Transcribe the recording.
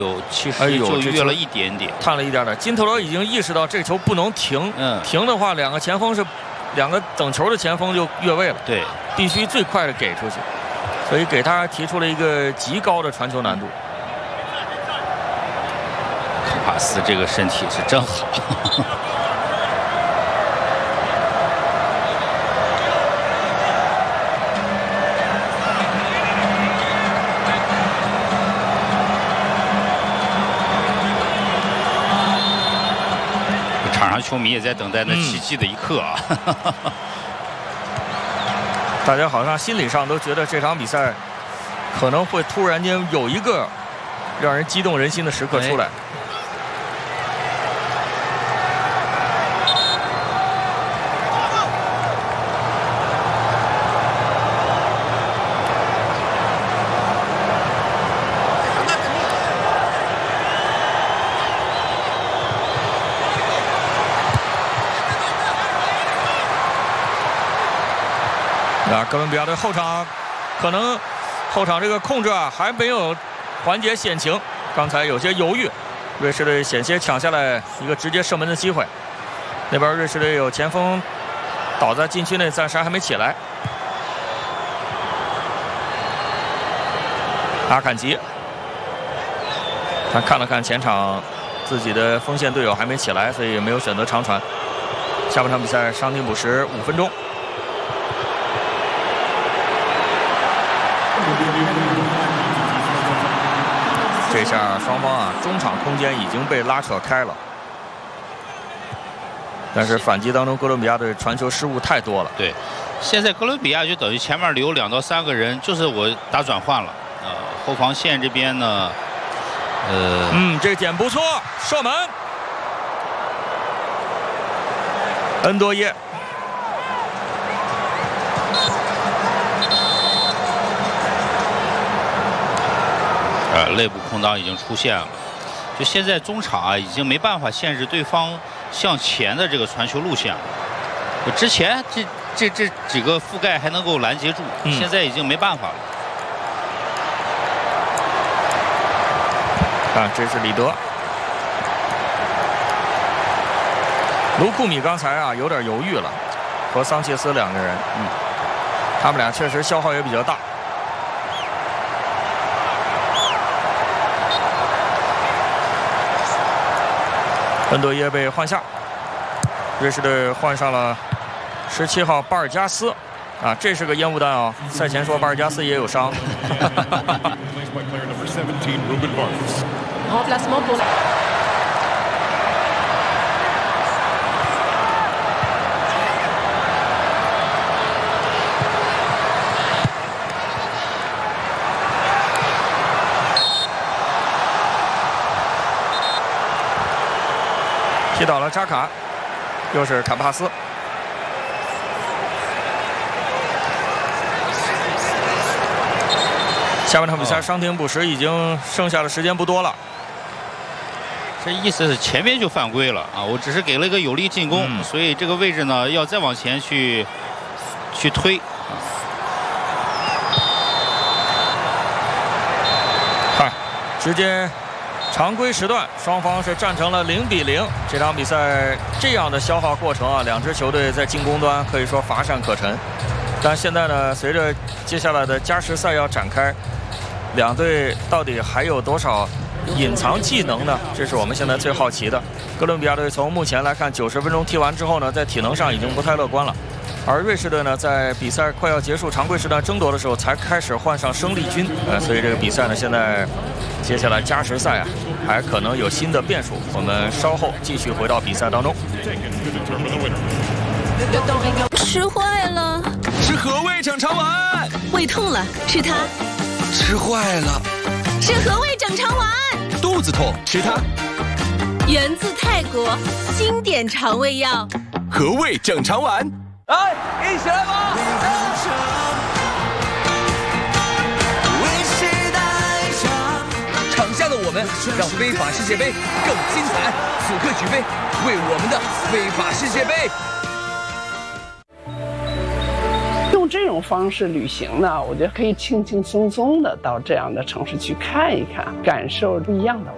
有70就越了一点点， 探了一点点。金特罗已经意识到这球不能停，停的话，两个等球的前锋就越位了。 对， 必须最快的给出去，所以给他提出了一个极高的传球难度。 卡帕斯这个身体是真好。场上球迷也在等待那奇迹的一刻啊！ 大家好像心理上都觉得这场比赛可能会突然间有一个让人激动人心的时刻出来。哥伦比亚队后场可能后场这个控制啊还没有缓解险情，刚才有些犹豫，瑞士队险些抢下来一个直接射门的机会。那边瑞士队有前锋倒在禁区内，暂时还没起来。阿坎吉，他看了看前场自己的锋线队友还没起来，所以也没有选择长传。下半场比赛伤停补时5分钟。这下双方啊，中场空间已经被拉扯开了，但是反击当中，哥伦比亚队传球失误太多了。 对，现在哥伦比亚就等于前面留2到3个人，就是我打转换了。后防线这边呢， 这点不错，射门，恩多耶。 内部空档已经出现了，就现在中场啊已经没办法限制对方向前的这个传球路线了。之前这几个覆盖还能够拦截住，现在已经没办法了。 这是里德，卢库米刚才啊有点犹豫了，和桑切斯2个人，他们俩确实消耗也比较大。恩多耶被换下，瑞士队换上了17号巴尔加斯，这是个烟雾弹啊！赛前说巴尔加斯也有伤。踢倒了扎卡，又是坎帕斯。下半场比赛伤停补时，已经剩下的时间不多了。 这意思是前面就犯规了啊！我只是给了一个有力进攻，所以这个位置呢要再往前去推。直接。常规时段，双方是战成了0比0。这场比赛这样的消耗过程啊，两支球队在进攻端可以说乏善可陈。但现在呢，随着接下来的加时赛要展开，两队到底还有多少隐藏技能呢？这是我们现在最好奇的。哥伦比亚队从目前来看，90分钟踢完之后呢，在体能上已经不太乐观了。而瑞士队呢，在比赛快要结束、常规时段争夺的时候，才开始换上生力军。所以这个比赛呢，现在接下来加时赛啊，还可能有新的变数。我们稍后继续回到比赛当中。 吃坏了， 是和味整肠丸。 胃痛了，吃它。 吃坏了， 是和味整肠丸。 肚子痛，吃它。 源自泰国，经典肠胃药。 和味整肠丸。 来，一起来吧！场下的我们让非法世界杯更精彩。此刻举杯，为我们的非法世界杯。 用这种方式旅行呢，我觉得可以轻轻松松的到这样的城市去看一看，感受不一样的。